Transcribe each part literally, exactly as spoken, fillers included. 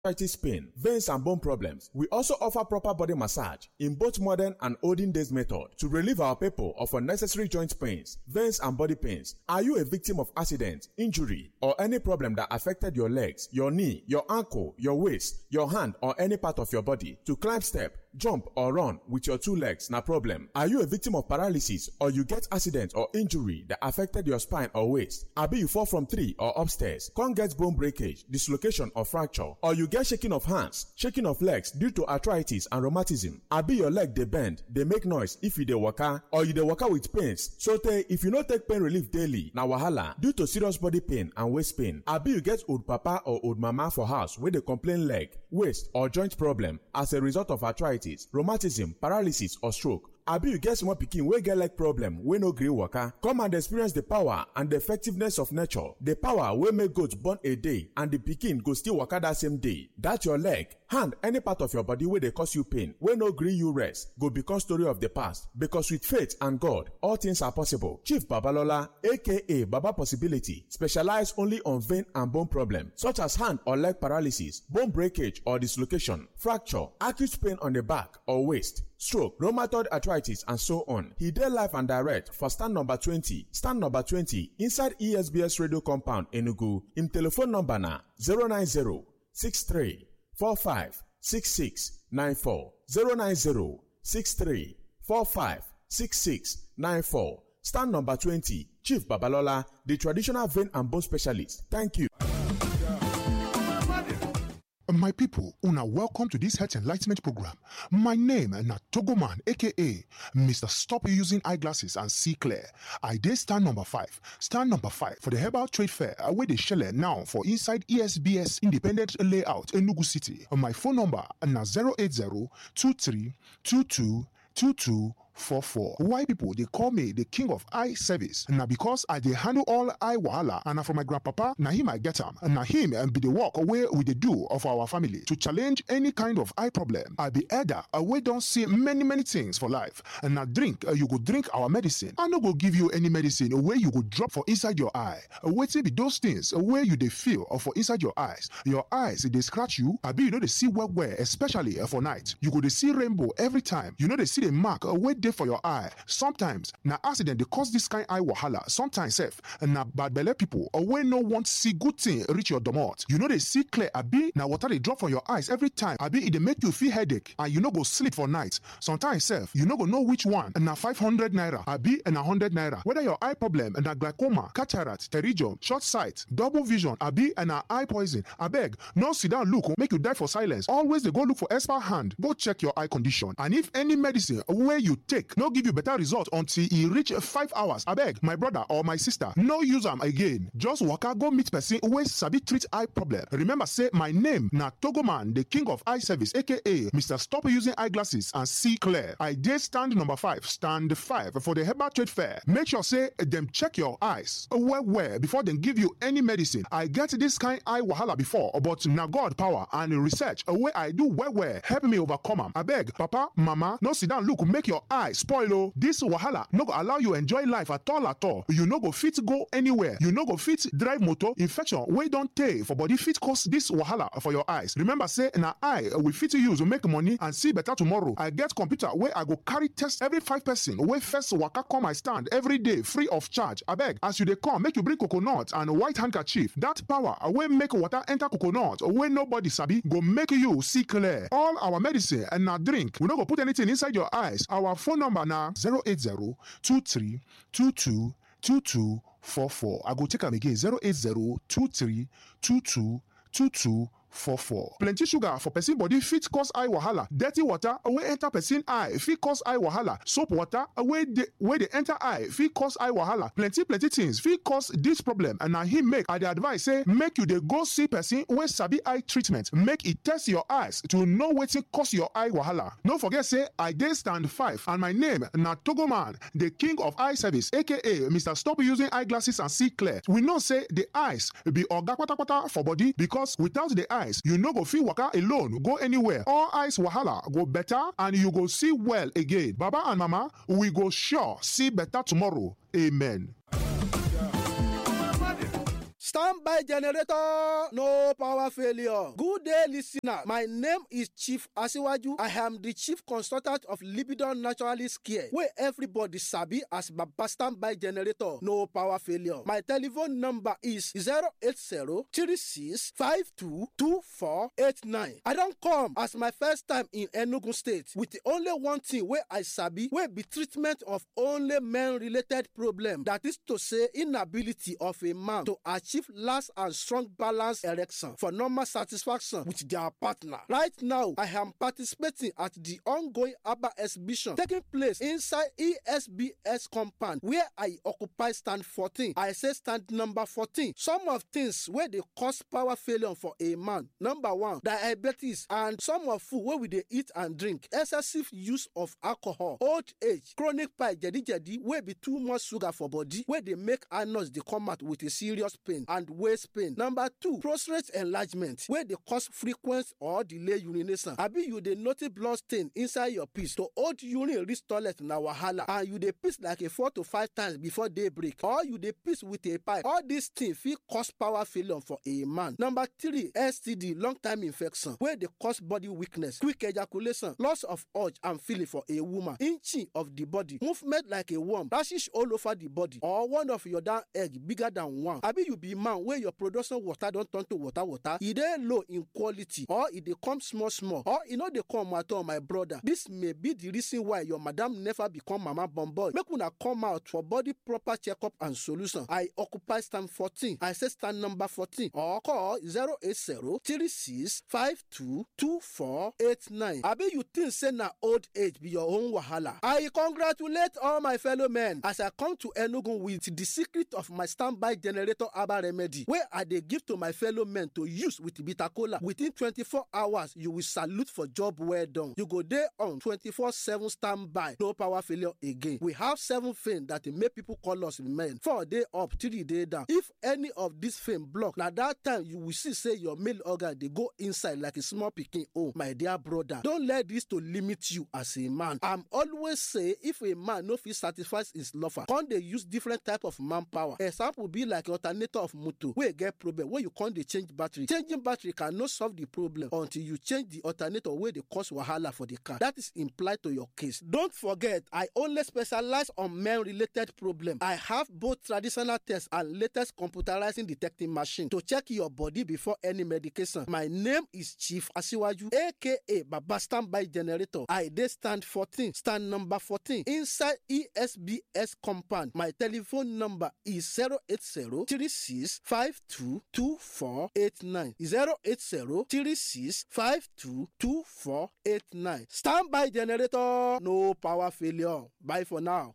arthritis pain, veins and bone problems. We also offer proper body massage in both modern and olden days method to relieve our people of unnecessary joint pains, veins and body pains. Are you a victim of accident, injury, or any problem that affected your legs, your knee, your ankle, your waist, your hand, or any part of your body? To climb step, jump or run with your two legs, na problem. Are you a victim of paralysis or you get accident or injury that affected your spine or waist? Abi you fall from tree or upstairs, come get bone breakage, dislocation or fracture, or you get shaking of hands, shaking of legs due to arthritis and rheumatism. Abi your leg dey bend, dey make noise if you dey waka, or you dey waka with pains. So tey if you no take pain relief daily, na wahala due to serious body pain and waist pain. Abi you get old papa or old mama for house wey dey complain leg, waist or joint problem as a result of arthritis, rheumatism, paralysis or stroke. Abi you get small pikin wey get leg problem wey no gree waka? Come and experience the power and the effectiveness of nature. The power wey make goat born a day and the pikin go still waka that same day. That your leg, hand, any part of your body wey dey cause you pain, wey no gree you rest, go become story of the past. Because with faith and God, all things are possible. Chief Babalola, aka Baba Possibility, specialize only on vein and bone problem such as hand or leg paralysis, bone breakage or dislocation, fracture, acute pain on the back or waist, stroke, rheumatoid arthritis, and so on. He dey live and direct for stand number twenty, stand number twenty inside E S B S Radio Compound, Enugu. Him telephone number na zero nine zero, six three, four five, six six nine four, zero nine zero, six three, four five, six six nine four. Stand number twenty, Chief Babalola, the traditional vein and bone specialist. Thank you. My people, una welcome to this health enlightenment program. My name na Togoman, aka Mister Stop Using Eyeglasses and See Clear. I dey stand number five. Stand number five for the Herbal Trade Fair wey dey shele now for inside E S B S Independent Layout, Enugu City. My phone number na zero eight zero, two three, two two, two two four four. Why people they call me the king of eye service? Now because I dey handle all eye wahala, and na from my grandpapa, na him I get am. And na him and be the work away with the do of our family to challenge any kind of eye problem. I be elder, we don't see many many things for life. And now drink, uh, you go drink our medicine. I no go give you any medicine where you go drop for inside your eye. Wait till be those things where you they feel or for inside your eyes. Your eyes they scratch you. I be you know they see well well, especially uh, for night. You go they see rainbow every time. You know they see the mark uh, where dey for your eye. Sometimes na accident they cause this kind eye wahala. Sometimes self and na bad belle people or when no want see good thing reach your domot. You know they see clear. Abi na water they drop from your eyes every time. Abi it they make you feel headache and you no go sleep for night. Sometimes self you no go know which one. And na five hundred naira. Abi and a hundred naira. Whether your eye problem and na glaucoma, cataract, pterygium, short sight, double vision. Abi and a eye poison. Abeg no sit down look make you die for silence. Always they go look for expert hand. Go check your eye condition. And if any medicine where you take no give you better result until e reach five hours, abeg my brother or my sister no use am again. Just waka go meet person wey sabi treat eye problem. Remember say my name na Togoman, the king of eye service, aka Mister Stop Using Eyeglasses and See Clear. I dey stand number five, stand five for the Herbal Trade Fair. Make sure say dem check your eyes well well before dem give you any medicine. I get this kind eye wahala before, but na God power and research wey I do well well help me overcome am. Abeg papa, mama, no sit down look make your eye spoil o. This wahala no go allow you enjoy life at all at all. You no go fit go anywhere. You no go fit drive motor. Infection wey don tey for body fit cause this wahala for your eyes. Remember say na eye we fit use to make money and see better tomorrow. I get computer wey I go carry test every five person wey first waka come my stand every day free of charge. Abeg as you dey come make you bring coconut and white handkerchief. That power wey make water enter coconut wey nobody sabi go make you see clear. All our medicine and na drink. We no go put anything inside your eyes. Our phone number na zero eight zero, two three, two two, two two four four. I go take am again zero eight zero, two three, two two, two two four four. Plenty sugar for person body fit cause eye wahala. Dirty water wey enter person eye fit cause eye wahala. Soap water wey dey wey dey enter eye fit cause eye wahala. Plenty plenty things fit cause this problem, and na him make I dey advise say make you dey go see person wey sabi eye treatment. Make e test your eyes to know wetin cause your eye wahala. No forget say I dey stand five and my name na Togoman, the king of eye service, aka Mister Stop Using Eyeglasses and See Clear. We know say the eyes be oga kpatakpata for body, because without the eye you no go fit waka alone go anywhere. All eyes wahala go better and you go see well again. Baba and mama, we go sure see better tomorrow. Amen. Standby generator, no power failure. Good day, listener. My name is Chief Asiwaju. I am the chief consultant of Libidon Naturalist Care, where everybody sabi as Baba Standby generator, no power failure. My telephone number is zero eight zero, three six five two, two four eight nine. I don't come as my first time in Enugu State with the only one thing where I sabi, where be treatment of only men-related problem. That is to say, inability of a man to achieve last and strong balance erection for normal satisfaction with their partner. Right now, I am participating at the ongoing ABBA exhibition taking place inside E S B S compound where I occupy stand fourteen. I say stand number fourteen. Some of things where they cause power failure for a man. Number one, diabetes and some of food where we dey eat and drink. Excessive use of alcohol, old age, chronic pie, jedi jedi, where be too much sugar for body, where they make anus they come out with a serious pain and waist pain. Number two, prostate enlargement, where they cause frequent or delay urination. Abi you dey notice blood stain inside your piss. To hold urine reach toilet na wahala, and you dey piss like a four to five times before daybreak, or you dey piss with a pipe. All these things fit cause power failure for a man. Number three, S T D, long time infection, where they cause body weakness, quick ejaculation, loss of urge and feeling for a woman, inching of the body, movement like a worm, rashes all over the body, or one of your down egg bigger than one. Abi you be man where your production water don turn to water water, e dey low in quality, or e dey come small small, or e no dey come at all, my brother. This may be the reason why your madam never become mama born boy. Make una come out for body proper checkup and solution. I occupy stand fourteen. I say stand number fourteen, or call zero eight zero, three six five two, two four eight nine. Abi you think say na old age be your own wahala? I congratulate all my fellow men as I come to Enugu with the secret of my standby generator herbal remedy, where I dey give to my fellow men to use with bitter kola. Within twenty-four hours, you will salute for job well done. You go there on twenty-four seven standby, no power failure again. We have seven things that make people call us men. Four day up, three day down. If any of these things block, na that time you will see say your male organ they go inside like a small pikin. Oh, my dear brother, don't let this to limit you as a man. I'm always say if a man no fit satisfy his lover, can they use different type of manpower? Example be like alternator of motor where get problem where you can't they change battery. Changing battery cannot solve the problem until you change the alternator where they cause wahala for the car. That is implied to your case. Don't forget, I only specialize on men-related problem. I have both traditional tests and latest computerizing detecting machine to check your body before any medication. My name is Chief Asiwaju, aka Baba Standby Generator. I dey stand fourteen, stand number fourteen, inside E S B S compound. My telephone number is zero eight zero, three six five two, two four eight nine. zero eight zero, three six five two, two four eight nine. Standby Generator, no power failure. Bye for now.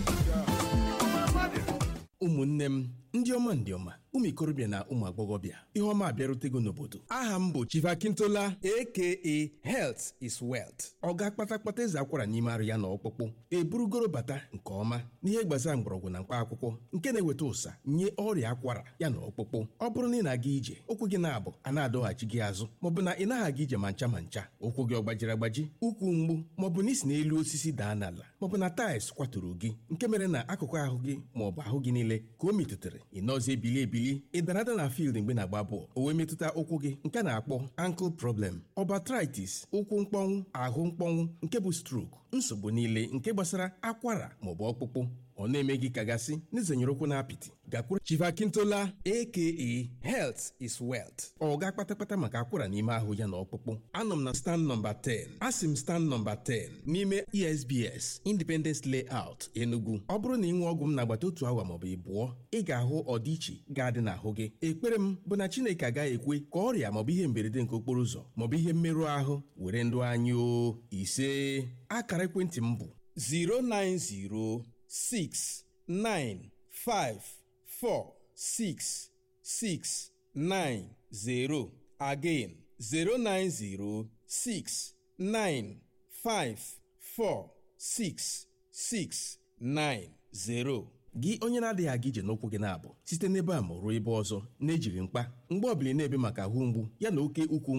Ụmụnne m ndị ọma ndị ọma ụmụ ikorobịa na ụmụ agbọghọbịa ihe ọma abịarutego n'obodo. Aha m bụ Chief Akintola aka Health is Wealth. Ọ ga-akpata kpata eze akwara n'ime arụ ya na ọkpụkpụ eburugoro bata nke ọma n'ihe gbasara mgbọrọgwụ na mkpa akwụkwọ nke na-eweta ụsa nye ọrịa akwara ya na ọkpụkpụ. Ọ bụrụ na ị na-aga ije ụkwụ gị na-abụ a na-adọghachi gị azụ maọbụ na ị naghị aga ije ma ncha ma ncha, ụkwụ gị ọ gbajiri agbaji, ụkwụ mgbu maọbụ na isi n'elu osisi daa n'ala maọbụ na taịls kwaturu gị nke mere na akụkụ ahụ gị maọbụ ahụ gị niile ka o metụtara ị nọzie ebili ebili ị dara ada na field mgbe na-agba bọọlụ o wee metụta ụkwụ gị nke na-akpọ ankle problem, arthritis, ụkwụ mkpọnwụ, ahụ mkpọnwụ nke bụ stroke, nsogbu niile nke gbasara akwara maọbụ ọkpụkpụ ọ na-eme gị kagasị n'izenyere ụkwụ na apịtị gakwuru Chief Akintola aka Health is Wealth. Ọ ga kpatakpata maka akwara n'ime ahụ ya na ọkpụkpụ. Anọ m na stand number ten. Asị m stand number ten n'ime E S B S Independence Layout Enugu. Ọ bụrụ na ị nwee ọgwụ m n'agbata otu awa maọbụ ịbụọ, ị ga-ahụ ọdịiche ga-adị n'ahụ gị. Ekpere m bụ na Chineke agaghị ekwe ka ọrịa maọbụ ihe mberede nke okporo ụzọ maọbụ ihe mmerụ ahụ were ndụ anyị o. Ise akara ekwentị m bụ zero nine zero six nine five four six six nine zero. Again, zero nine zero six nine five four six six nine zero. Gị onye na-adịghị aga ije n'ụkwụ gị na-abụ site n'ebe a ma ruo ebe ọzọ na-ejiri mkpa mgbe ọbụla na-ebe maka ahụ mgbu ya na oke ukwu mgbu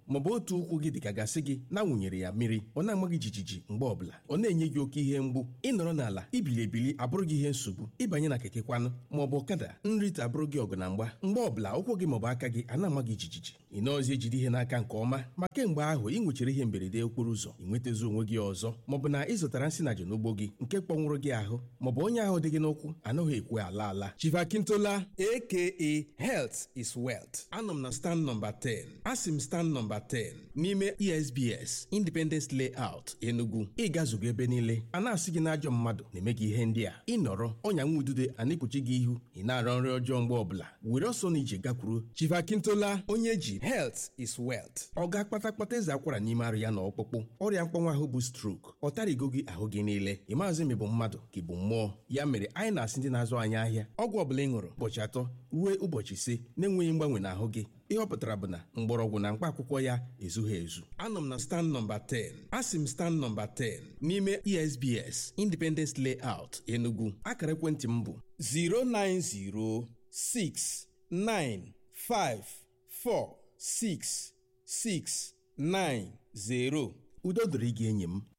maọbụ otu ụkwụ gị dịka gasị gị na-awụnyere ya mmiri, ọ na-ama gị jijiji mgbe ọbụla, ọ na-enye gị oke ihe mgbu, ịnọrọ n'ala ibili ebili abụrụ gị ihe nsogbu, ịbanye na keke kwanụ maọbụ ọkada nrite abụrụ gị ọgụ na mgba, mgbe ọbụla ụkwụ gị maọbụ aka gị a na-ama gị jijiji, ị nọọzi ejide ihe n'aka nke ọma, ma kemgbe ahụ ị nwechara ihe mberede okporo ụzọ, ị nwetazi onwe gị ọzọ, maọbụ na ị zụtara nsị na ji n'ugbo gị nke kpọnwụrụ gị ahụ, maọbụ onye ahụ dị gị n'ụkwụ anaghị ekwe ala ala. Chief Akintola aka Health is Wealth, anọ m na stand nọmba ten. Asị m stand nọmba ten n'ime E S B S Independence Layout Enugu. Ị gazugo ebe niile a na-asị gị na ajọ mmadụ na-eme gị ihe ndị a, ịnọrọ ọnya nwa udude a na-ekpuchi gị ihu, ị na-arọ nri ọjọọ mgbe ọbụla, were ọsọ na ije gakwuru Chief Akintola onye ji Health is Wealth. Ọ ga-akpata kpata eze akwara n'ime arụ ya na ọkpụkpụ, ọrịa mkpọnwa ahụ bụ stroke, ọ tarigo gị ahụ gị niile, ị maazị ma ị bụ mmadụ ka ị bụ mmụọ. Ya mere anyị na-asị ndị na-azụ anyị ahịa, ọgwụ ọbụla ị ṅụrụ ụbọchị atọ ruo ụbọchị ise na-enweghị mgbanwe n'ahụ gị, ihe ọ pụtara bụ na mgbọrọgwụ na mkpa akwụkwọ ya ezughị ezu. Anọ m na stand nọmba ten. Asị m stand nọmba ten n'ime E S B S Independence Layout Enugu. Akara ekwentị m bụ zero nine zero six nine five four six six nine zero. Udo dịrị gị enyi m.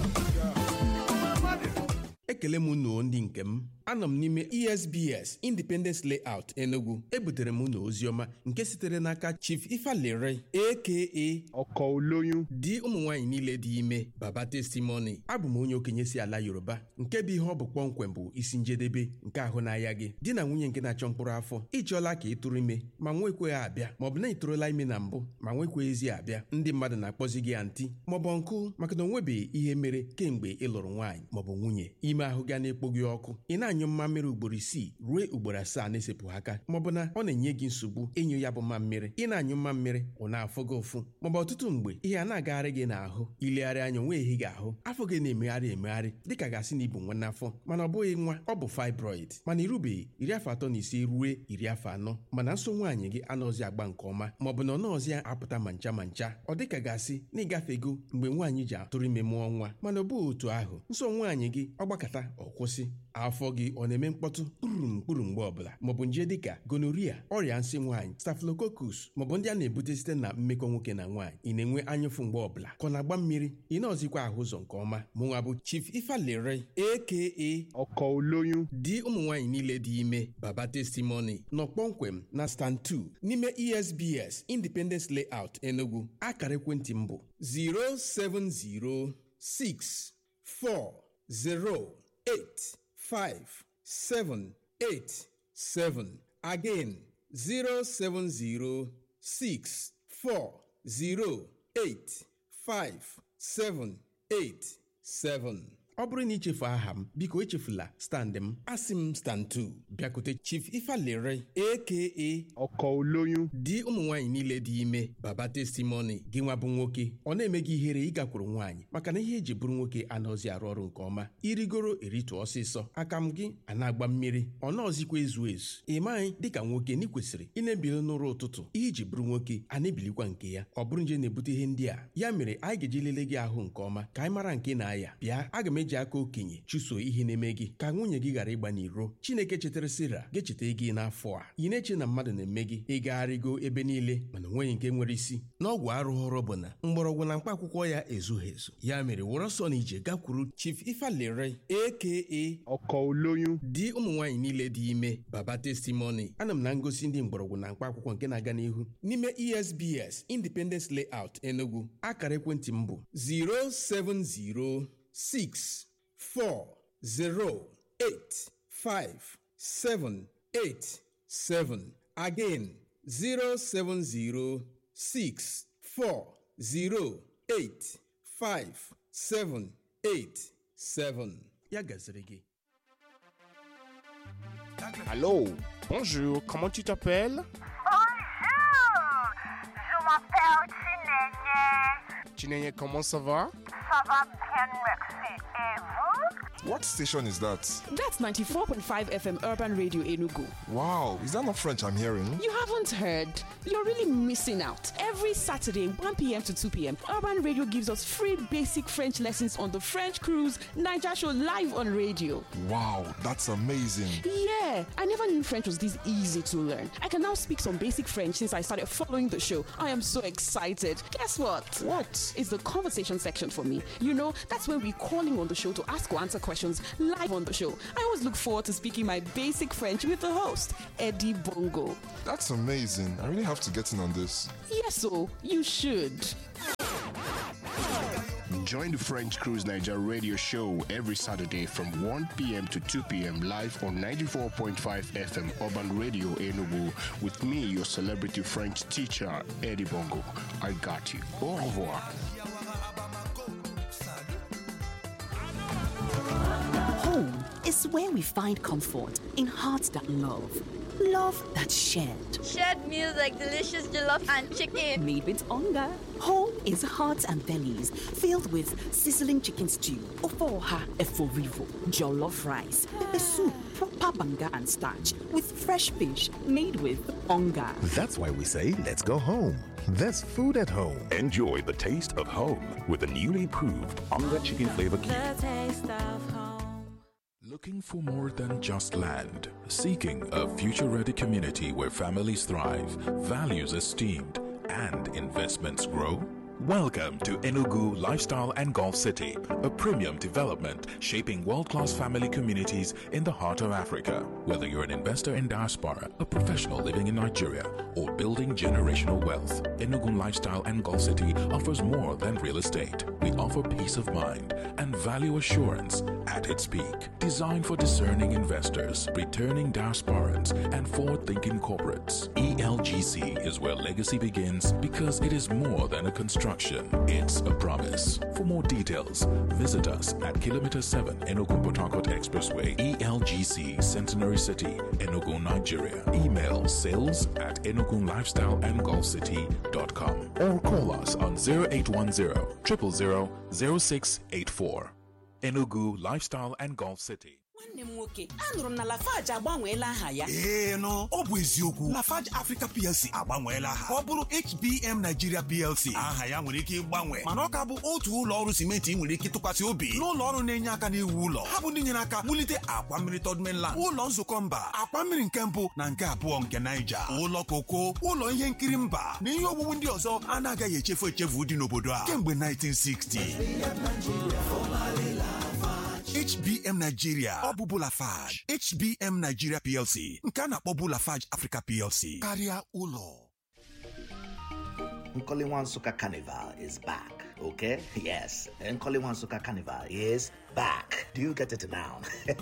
Ekele m unu ndị nke m. Anọ m n'ime E S B S Independence Layout Enugu. Ebutere m unu oziọma nke sitere n'aka Chief Ifalere aka ọkọ olóyún, di ụmụ nwaanyị niile dị ime, Baba Testimony. Abụ m onye okenye si ala Yoruba, nke bụ ihe ọ bụ kpọmkwem bụ isi njedebe nke ahụ n'ahịa gị. Di na nwunye nke na-achọ mkpụrụ afọ, ịchọọla ka ị tụrụ ime ma nwekweghị abịa, maọbụ na ị tụrụla ime na mbụ ma nwekweghịzi abịa. Ndị mmadụ na-akpọzi gị antị maọbụ nkụ maka na onwebeghị ihe mere kemgbe ị lụrụ nwaanyị maọbụ nwunye. Ime ahụ ga na-ekpo gị ọkụ, ị na-anyụ mmammiri ugboro isii ruo ugboro asaa na-esepụ aka, maọbụ na ọ na-enye gị nsogbu ịnyụ ya bụ mmammiri. Ị na-anyụ mmammiri ọ na-afụ gị ụfụ, maọbụ ọtụtụ mgbe ihe a na-agagharị gị n'ahụ, ilegharị anya onwe ehi gị ahụ, afọ gị na-emegharị emegharị dịka gasị na ibu nwa n'afọ, mana ọ bụghị nwa, ọ bụ fibroid, mana irubeghị iri afọ atọ na ise ruo iri afọ anọ, mana nso nwaanyị gị anọzi agba nke ọma, maọbụ na ọ nọọzi apụta ma ncha ma ncha, ọ dịka gasị na ịgafego mgbe nwaanyị ji atụrụ ime mụọ nwa, mana ọ bụghị otu ahụ. Nso nwaanyị gị ọ gbakọta ọ kwụsị, afọ gị ọ na-eme mkpọtụ kpụrụ mkpụrụ mgbe ọbụla, maọbụ nje dịka gonorrhea, ọrịa nsị nwaanyị, staphylococcus, maọbụ ndị a na-ebute site na mmekọ nwoke na nwaanyị. Ị na-enwe anyụfụ mgbe ọbụla ka ọ na-agba mmiri, ị na-ọzikwa ahụ ụzọ nke ọma. Mụnwa bụ Chief Ifalere aka ọkọ olóyún, di ụmụ nwaanyị niile dị ime, Baba Testimony, nọ kpọmkwem na stand two n'ime E S B S Independence Layout Enugu. Akara ekwentị m bụ zero seven zero six four zero eight five seven eight seven. Again, zero seven zero six four zero eight five seven eight seven. Ọ bụrụ na ichefu aha m, biko echefula stand m. Asị m stand two. Bịakute Chief Ifalere aka ọkọ olóyún, di ụmụ nwaanyị niile dị ime, Baba Testimony. Gị nwa bụ nwoke, ọ na-eme gị ihere ịgakwuru nwaanyị maka na ihe eji bụrụ nwoke anọzi arụ ọrụ nke ọma. Irigoro eritụ ọsịsọ, aka m gị a na-agba mmiri, ọ nọọzikwa ezu ezu. Ị maghị dịka nwoke na ị kwesịrị ị na-ebili n'ụra ụtụtụ, ihe iji bụrụ nwoke a na-ebilikwa nke ya. Ọ bụrụ nje na-ebute ihe ndị a, ya mere anyị ga-eji lelee gị ahụ nke ọma ka anyị mara nke na-aya. Bịa, aga m eji aka okenye chụso ihe na-eme gị ka nwunye gị ghara ịgba n'iro. Chineke chetara Sera ga-echeta gị n'afọ a. Ị na-eche na mmadụ na-eme gị ịgagharịgo ebe niile mana onweghị nke nwere isi. N'ọgwụ arụghọrọ bụ na mgbọrọgwụ na mkpa akwụkwọ ya ezughị ezu. Ya mere were ọsọ na ije gakwuru Chief Ifalere aka ọkọ olóyún, di ụmụ nwaanyị niile dị ime, Baba Testimony. Ana m na ngosi ndị mgbọrọgwụ na mkpa akwụkwọ nke na-aga n'ihu n'ime E S B S Independence Layout Enugu. Akara ekwentị m bụ zero seven zero six four zero eight five seven eight seven. Again, zero seven zero six four zero eight five seven eight seven. Ya gaziri gị. Allô, bonjour, comment tu t'appelles? Bonjour, je m'appelle Chinenye. Chinenye, comment ça va? Ça ça va bien, merci. Et vous? What station is that? That's ninety-four point five F M Urban Radio Enugu. Wow, is that not French I'm hearing? You haven't heard. You're really missing out. Every Saturday, one p.m. to two p.m, Urban Radio gives us free basic French lessons on the French Cruise Niger Show live on radio. Wow, that's amazing. Yeah, I never knew French was this easy to learn. I can now speak some basic French since I started following the show. I am so excited. Guess what? What? It's the conversation section for me. You know, that's when we're calling on the show to ask or answer questions live on the show. I always look forward to speaking my basic French with the host, Eddie Bongo. That's amazing. I really have to get in on this. Yes, so you should. Join the French Cruise Niger radio show every Saturday from one p.m. to two p.m. live on ninety-four point five F M Urban Radio Enugu with me, your celebrity French teacher, Eddie Bongo. I got you. Au revoir. Home is where we find comfort in hearts that love. Love that's shared. Shared meals like delicious jollof and chicken. Made with hunger. Home is hearts and bellies filled with sizzling chicken stew, ofoha eforivo, jollof rice, pepper soup, proper banga and starch, with fresh fish made with hunger. That's why we say, let's go home. There's food at home. Enjoy the taste of home with the newly improved Onga Chicken Flavor Cube. The taste of home. Looking for more than just land? Seeking a future-ready community where families thrive, values esteemed, and investments grow? Welcome to Enugu Lifestyle and Golf City, a premium development shaping world-class family communities in the heart of Africa. Whether you're an investor in diaspora, a professional living in Nigeria, or building generational wealth, Enugu Lifestyle and Golf City offers more than real estate. We offer peace of mind and value assurance at its peak. Designed for discerning investors, returning diasporans, and forward-thinking corporates, E L G C is where legacy begins because it is more than a construction. It's a promise. For more details, visit us at Kilometer seven Enugu-Port Harcourt Expressway, E L G C, Centenary City, Enugu, Nigeria. Email sales at enugu lifestyle and golf city dot com or call us on zero eight one zero, zero zero zero, zero six eight four. Enugu Lifestyle and Golf City. Nwanne m nwoke, anụrụ m na Lafarge agbanweela aha ya. Ee nụ, ọ bụ eziokwu. Lafarge Africa P L C agbanweela aha. Ọ bụrụ H B M Nigeria P L C. Aha ya nwere ike ịgbanwe, mana ọ ka bụ otu ụlọ ọrụ simenti nwere ike tụkwasị obi. N'ụlọ ọrụ na-enye aka n'iwu ụlọ. Ha bụ ndị nyere aka wulite akwa mmiri Third Mainland, ụlọ nzukọ mba, akwa mmiri nke mbụ na nke abụọ nke Niger, ụlọ koko, ụlọ ihe nkiri mba na ihe owuwu ndị ọzọ anaghị echefu echefu dị n'obodo a kemgbe nineteen sixty. H B M Nigeria, ọ bụ Lafarge. H B M Nigeria P L C, nke a na-akpọbu Lafarge Africa P L C, karịa ụlọ. Nkoliwan Nsukka Carnival is back, okay? Yes, Nkoliwan Nsukka Carnival is back. Do you get it now?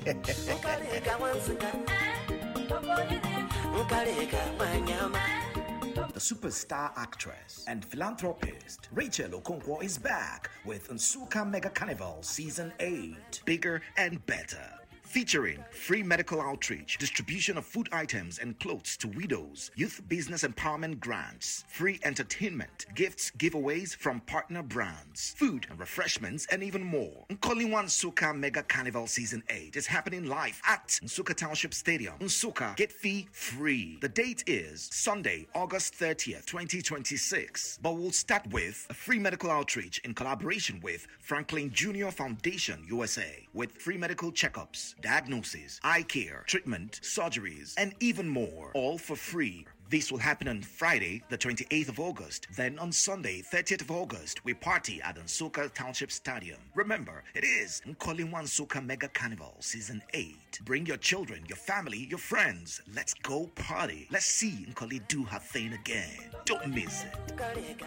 The superstar actress and philanthropist Rachel Okonkwo is back with Nsukka Mega Carnival Season eight. Bigger and better. Featuring free medical outreach, distribution of food items and clothes to widows, youth business empowerment grants, free entertainment, gifts, giveaways from partner brands, food and refreshments, and even more. Nkoliwan Nsukka Mega Carnival Season eight is happening live at Nsukka Township Stadium. Nsukka, get fee free. The date is Sunday, August thirtieth, twenty twenty-six. But we'll start with a free medical outreach in collaboration with Franklin Junior Foundation U S A, with free medical checkups, diagnosis, eye care, treatment, surgeries, and even more, all for free. This will happen on Friday, the twenty-eighth of August. Then on Sunday, thirtieth of August, we party at Nsukka Township Stadium. Remember, it is Nkoliwan Nsukka Mega Carnival Season eight. Bring your children, your family, your friends. Let's go party. Let's see Nkoli do her thing again. Don't miss it.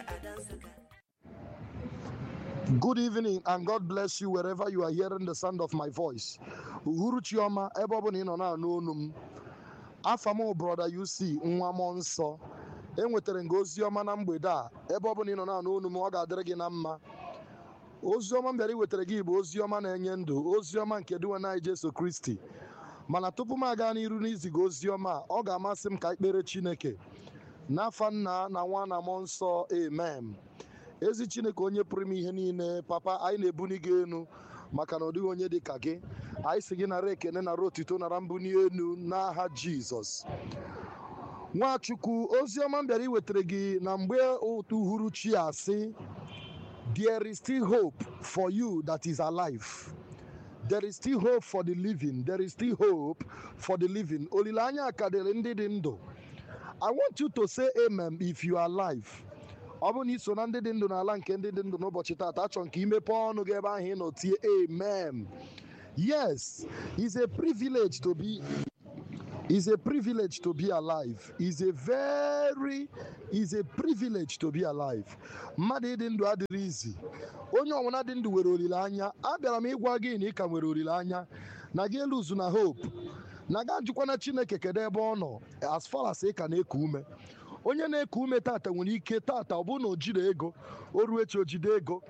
Good evening and God bless you wherever you are hearing the sound of my voice. Uhuru Chioma, ebe ni nona n'onu. Afamo brother you see nwa m nsọ. Enwetere ngozi ọma na mgbede a, ebe ọbụna ị nọ na n'onu m ọ ga-adịrị gị na mma. Ozi ọma mbịara iwetara gị bụ ozi ọma na-enye ndụ, ozi ọma nke duwe na Jesu Kristi. Mana tupu m aga n'iru n'iziga ozi ọma, ọ ga-amasị m ka ikpere Chineke. N'afa Nna na Nwa na Mmụọ Nsọ, amen. ezi Chineke onye pụrụ ime ihe niile, papa anyị na-ebuni gị enu maka na ọ dịghị onye dị ka gị. Anyị sị gị nara ekene, nara otito, nara mbuni enu n'aha Jizọs. Nwachukwu, ozi ọma m bịara iwetara gị na mgbe uhuruchi a sị, there is still hope for you that is alive. There is still hope for the living. There is still hope for the living. Olileanya ka dịrị ndị dị ndụ. I want you to say amen if you are alive. Ọ bụ na iso na ndị dị ndụ n'ala nke ndị dị ndụ n'ụbọchị taata, achọ nke imepe ọnụ gị ebe ahụ ị nọ tie amen. Yes, it's a privilege to be It's a privilege to be alive. It's a very, it's a privilege to be alive. Mmadụ ịdị ndụ adịrị izi. Onye ọbụla dị ndụ nwere olileanya. Abịara m ịgwa gị na ị ka nwere olileanya, na gị eluzu na hope, na gị ajụkwa na Chineke kedu ebe ọ nọ as far as ị ka na-eku ume. Onye na-eku ume tata nwere ike tata ọ bụrụ na o jiri ego, o ruo echi o jide ego.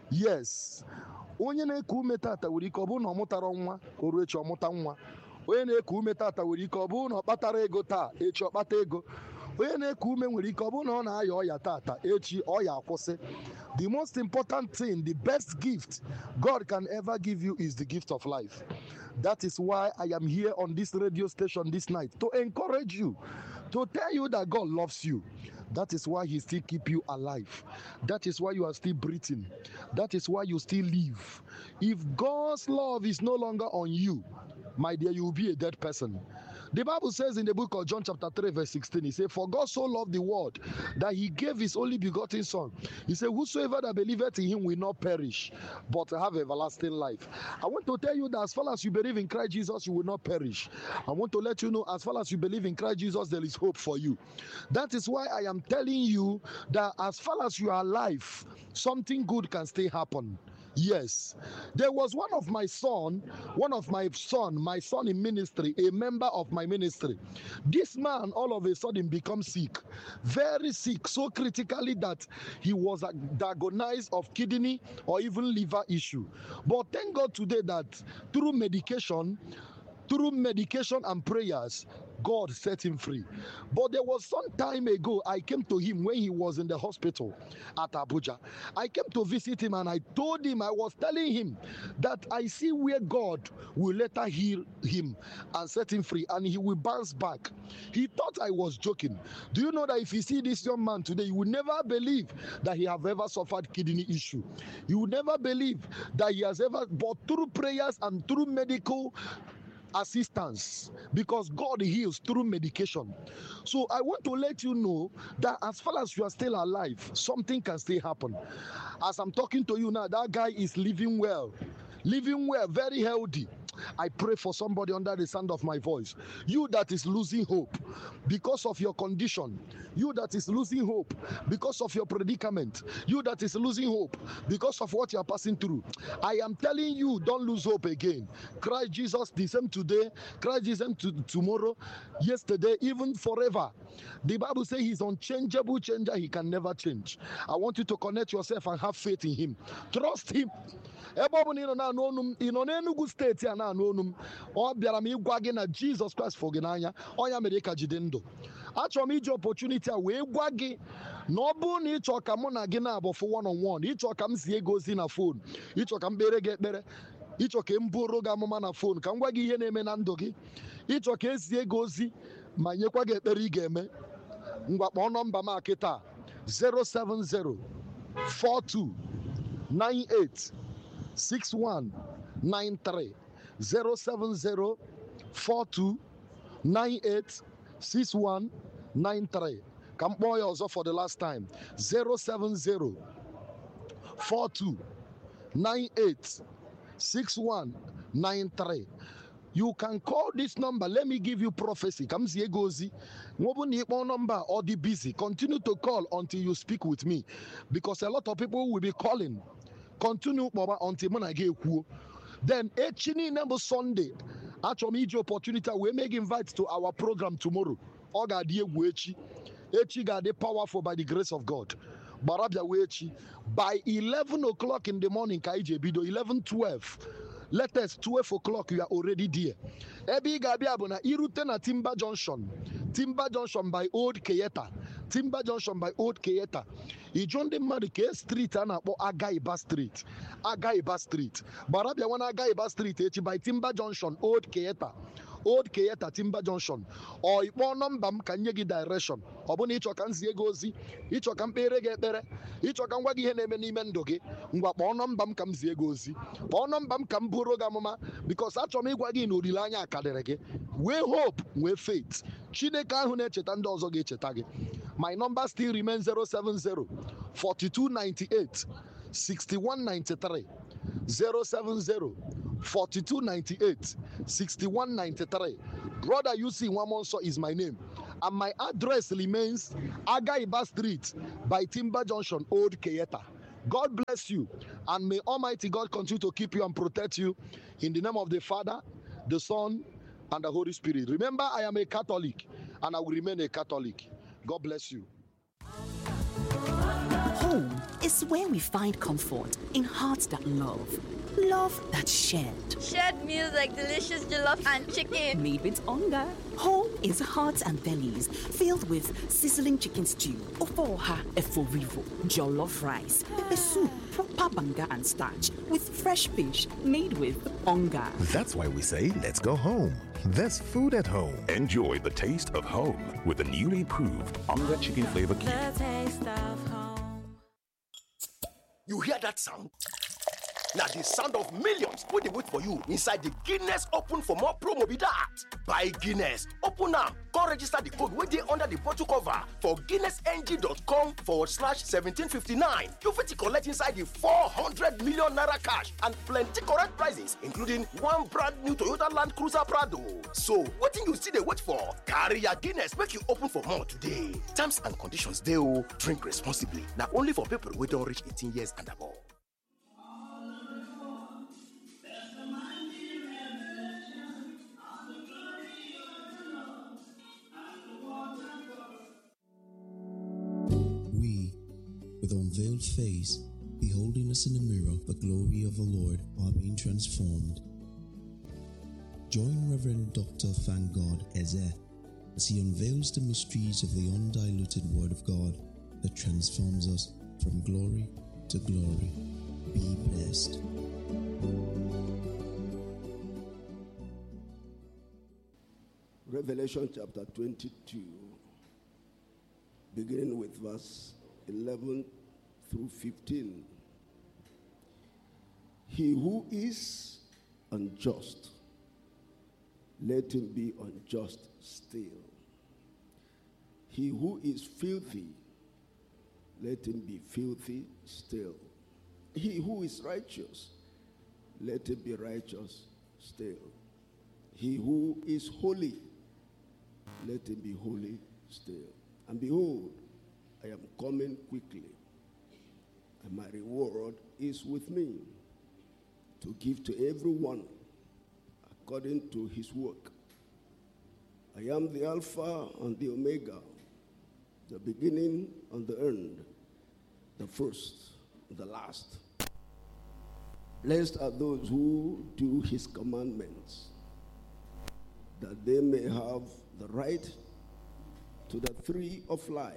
Yes. Onye na-eku ume tata nwere ike ọ bụrụ na ọ mụtara nwa, o ruo echi ọ mụta nwa. Onye na-eku ume tata nwere ike ọ bụrụ na ọ kpatara ego taa, echi ọ kpata ego. Onye na-eku ume nwere ike ọ bụrụ na ọ na-aya ọya tata, echi ọya akwụsị. The most important thing, the best gift God can ever give you is the gift of life. That is why I am here on this radio station this night, to encourage you, to tell you that God loves you. That is why He still keep you alive. That is why you are still breathing. That is why you still live. If God's love is no longer on you, my dear, you will be a dead person. The Bible says in the book of John chapter three verse sixteen, He said, for God so loved the world that He gave His only begotten Son. He said, whosoever that believeth in Him will not perish, but have everlasting life. I want to tell you that as far as you believe in Christ Jesus, you will not perish. I want to let you know, as far as you believe in Christ Jesus, there is hope for you. That is why I am telling you that as far as you are alive, something good can still happen. Yes, there was one of my son, one of my son, my son in ministry, a member of my ministry. This man all of a sudden becomes sick, very sick, so critically that he was diagnosed of kidney or even liver issue. But thank God today that through medication, through medication and prayers, God set him free. But there was some time ago, I came to him when he was in the hospital at Abuja. I came to visit him and I told him, I was telling him that I see where God will later heal him and set him free and he will bounce back. He thought I was joking. Do you know that if you see this young man today, you will never believe that he have ever suffered kidney issue. You will never believe that he has ever, but through prayers and through medical assistance, because God heals through medication. So I want to let you know that as far as you are still alive, something can still happen. As I'm talking to you now, that guy is living well, living well, very healthy. I pray for somebody under the sound of my voice. You that is losing hope because of your condition. You that is losing hope because of your predicament. You that is losing hope because of what you are passing through. I am telling you, don't lose hope again. Christ Jesus the same today, Christ Jesus to tomorrow, yesterday, even forever. The Bible says He's unchangeable changer. He can never change. I want you to connect yourself and have faith in Him. Trust Him. Ebe ọ bụ na ị nọ na n'ọnụ m, ị nọ n'Enugu steeti a na n'ọnụ m, ọ bịara m ịgwa gị na Jesus Christ fọ gị n'anya, ọ ya mere ka jide ndụ. Achọrọ m iji opportunity a wee gwa gị na ọ bụrụ na ịchọ ka mụ na gị na-abụ for one on one, ịchọ ka m zie gị ozi na phone, ịchọ ka m kpere gị ekpere, ịchọ ka m bụrụ gị amụma na phone, ka m gwa gị ihe na-eme na ndụ gị, ịchọ ka ezie gị ozi ma nyekwa gị ekpere ị ga-eme, ngwa kpọọ nọmba m akịta zero seven zero four two nine eight six one nine three zero seven zero four two nine eight six one nine three. Ka m kpọọ ya ọzọ for the last time zero seven zero four two nine eight six one nine three. You can call this number. Let me give you prophecy. Come see gozi. Number or the busy. Continue to call until you speak with me, because a lot of people will be calling. Continue until when I get you. Then each number Sunday, actually opportunity we make invite to our program tomorrow. Oga die wechi. Echi ga dey powerful by the grace of God. Barabia wechi by eleven o'clock in the morning. Kaije bido eleven twelve. Latest twelve o'clock, you are already there. Ebi gabi abuna irute na Timber Junction. Timber Junction by Old Keyeta. Timber Junction by Old Keyeta. He joined the Marike Street and Agaiba Street. Agaiba Street. Barabia one Agaiba Street by Timber Junction, Old Keyeta. Old Keyeta Timber Junction. Or one number can you give direction. Obon each or can see gozi, each or can pay get better, each or can wagi hene many mendoge, one bam comes here gozi, one bam come burogamama, because that's what me wagi no dilanya kaderege. We hope, we faith. Chineka hune chetando zoge chetage. My number still remains zero seven zero, forty-two ninety-eight, sixty-one ninety-three. zero seven zero, forty-two ninety-eight, sixty-one ninety-three. Brother you see Wamonso is my name. And my address remains Agaiba Street by Timber Junction, Old Keyeta. God bless you. And may Almighty God continue to keep you and protect you in the name of the Father, the Son, and the Holy Spirit. Remember, I am a Catholic and I will remain a Catholic. God bless you. Home is where we find comfort in hearts that love. Love that's shared. Shared meals like delicious jollof and chicken. Made with hunger. Home is hearts and bellies filled with sizzling chicken stew, ofoha eforivo, jollof rice, pepper soup, proper banga and starch, with fresh fish made with hunger. That's why we say, let's go home. There's food at home. Enjoy the taste of home with the newly approved Onga Chicken Flavor Cube. The taste of home. You hear that sound? Now the sound of millions wey dey wait for you inside the Guinness Open for More promo be that. Buy Guinness, open am, come register the code wey dey under the bottle cover for guinnessng.com forward slash seventeen fifty-nine. You fit collect inside the four hundred million naira cash and plenty correct prizes, including one brand new Toyota Land Cruiser Prado. So, wetin you still dey wait for? Carry your Guinness make you open for more today. Terms and conditions dey o. Drink responsibly. Na only for people wey don reach eighteen years and above. With unveiled face, beholding us in the mirror, the glory of the Lord, are being transformed. Join Reverend Doctor Thank God Eze as he unveils the mysteries of the undiluted Word of God that transforms us from glory to glory. Be blessed. Revelation chapter twenty-two, beginning with verse eleven through fifteen. He who is unjust, let him be unjust still. He who is filthy, let him be filthy still. He who is righteous, let him be righteous still. He who is holy, let him be holy still. And behold, I am coming quickly, and my reward is with me, to give to everyone according to his work. I am the Alpha and the Omega, the beginning and the end, the first and the last. Blessed are those who do his commandments, that they may have the right to the tree of life,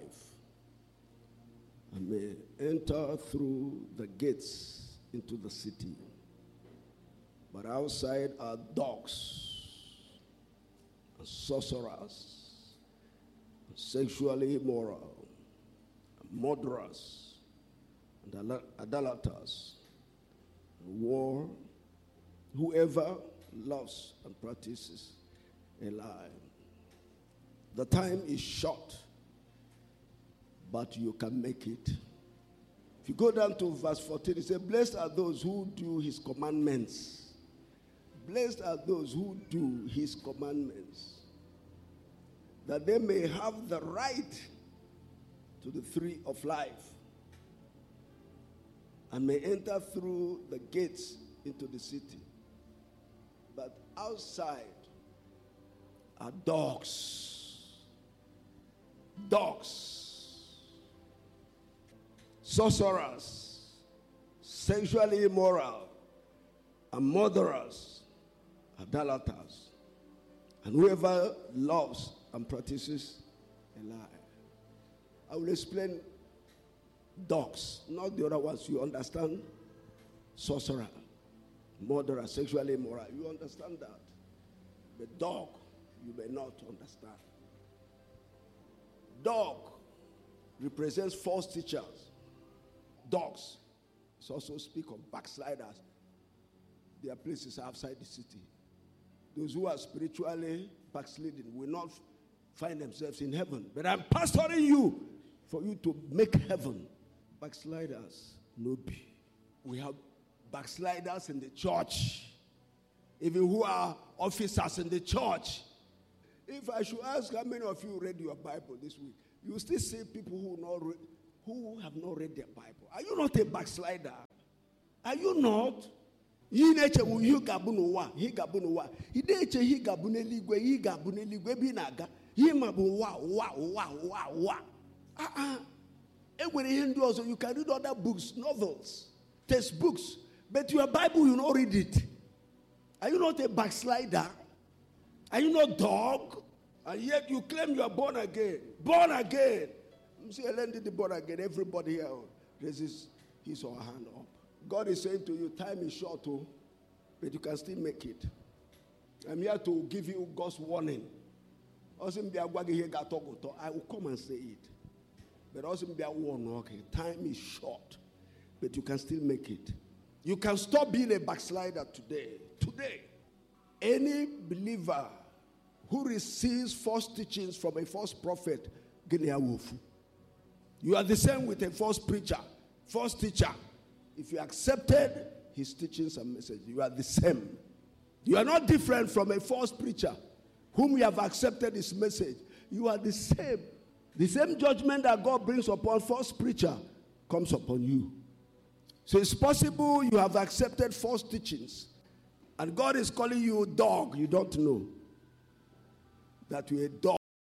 and may enter through the gates into the city. But outside are dogs, and sorcerers, and sexually immoral, and murderers, and idolaters, and war, whoever loves and practices a lie. The time is short, but you can make it. If you go down to verse fourteen, it says, blessed are those who do his commandments. Blessed are those who do his commandments, that they may have the right to the tree of life, and may enter through the gates into the city. But outside are dogs, dogs, sorcerers, sexually immoral, and murderers, idolaters, and whoever loves and practices a lie. I will explain dogs, not the other ones. You understand? Sorcerer, murderer, sexually immoral. You understand that. But dog, you may not understand. Dog represents false teachers. Dogs. It also speak of backsliders. Their places outside the city. Those who are spiritually backsliding will not find themselves in heaven. But I'm pastoring you for you to make heaven. Backsliders, no be. We have backsliders in the church. Even who are officers in the church. If I should ask how many of you read your Bible this week, you still see people who not re- who have not read their Bible. Are you not a backslider? Are you not? He neche wu hi gabu no wa, hi gabu no wa. He neche hi gabu ne ligwe, hi gabu ne ligwe bi naga. Hi mabu wa wa wa wa wa. Ah ah. Every Hindu also you can read other books, novels, textbooks, but your Bible you not read it. Are you not a backslider? Are you not dog? And yet you claim you are born again. Born again. You see, Ellen did the born again. Everybody here raises his or her hand up. God is saying to you, time is short, oh, but you can still make it. I'm here to give you God's warning. I will come and say it. But also be a warning, okay, time is short, but you can still make it. You can stop being a backslider today. Today. Any believer who receives false teachings from a false prophet, you are the same with a false preacher, false teacher. If you accepted his teachings and messages, you are the same. You are not different from a false preacher whom you have accepted his message. You are the same. The same judgment that God brings upon false preacher comes upon you. So it's possible you have accepted false teachings and God is calling you a dog. You don't know that you're a dog.